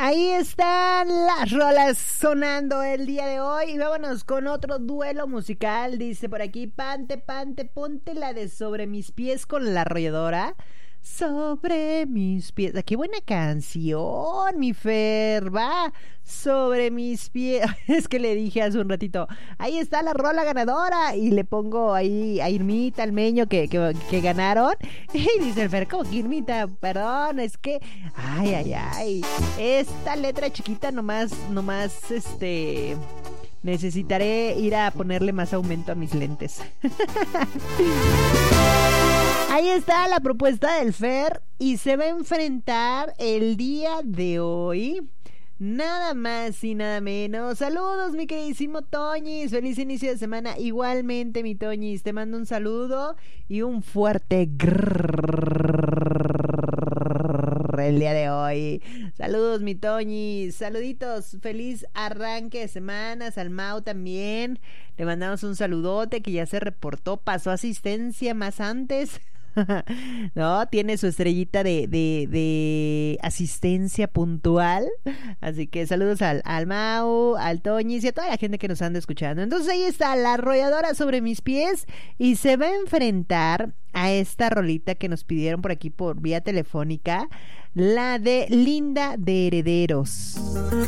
ahí están las rolas sonando el día de hoy. Y vámonos con otro duelo musical. Dice por aquí, Pante, ponte la de Sobre mis pies con la arrolladora. Sobre mis pies. ¡Qué buena canción, mi Fer! Va, sobre mis pies. Es que le dije hace un ratito, ahí está la rola ganadora. Y le pongo ahí a Irmita, al Meño, que ganaron. Y dice el Fer, ¿cómo que Irmita? Perdón, es que... Ay. Esta letra chiquita nomás, necesitaré ir a ponerle más aumento a mis lentes. Ahí está la propuesta del Fer y se va a enfrentar el día de hoy nada más y nada menos. Saludos, mi queridísimo Toñis, feliz inicio de semana. Igualmente, mi Toñis, te mando un saludo y un fuerte el día de hoy. Saludos, mi Toñis, saluditos, feliz arranque de semanas. Al Mau también le mandamos un saludote, que ya se reportó, pasó asistencia más antes. No, tiene su estrellita de asistencia puntual. Así que saludos al Mau, al Toñis y a toda la gente que nos anda escuchando. Entonces ahí está la arrolladora sobre mis pies y se va a enfrentar a esta rolita que nos pidieron por aquí por vía telefónica, la de Linda de Herederos.